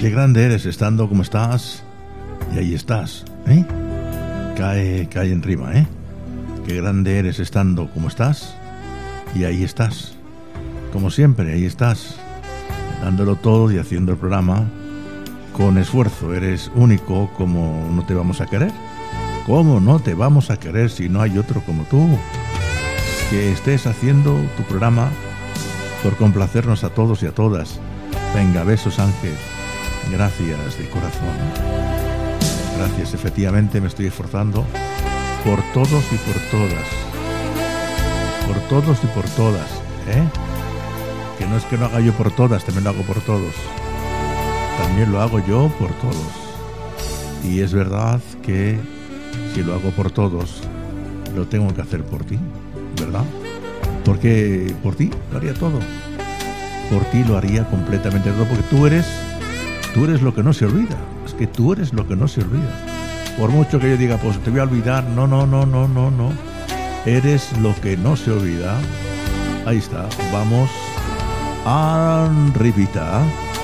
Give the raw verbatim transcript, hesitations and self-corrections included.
Qué grande eres estando como estás y ahí estás, ¿eh? Cae, cae en rima, ¿eh? Qué grande eres estando como estás y ahí estás. Como siempre, ahí estás, dándolo todo y haciendo el programa con esfuerzo. Eres único, como no te vamos a querer. ¿Cómo no te vamos a querer si no hay otro como tú? Que estés haciendo tu programa por complacernos a todos y a todas. Venga, besos, Ángel. Gracias de corazón. Gracias, efectivamente me estoy esforzando por todos y por todas. Por todos y por todas, ¿eh? Que no es que lo haga yo por todas, también lo hago por todos. También lo hago yo por todos. Y es verdad que si lo hago por todos, lo tengo que hacer por ti, ¿verdad? Porque por ti lo haría todo. Por ti lo haría completamente todo, porque tú eres, tú eres lo que no se olvida. Es que tú eres lo que no se olvida. Por mucho que yo diga, pues te voy a olvidar, no, no, no, no, no, no. Eres lo que no se olvida. Ahí está, vamos arribita.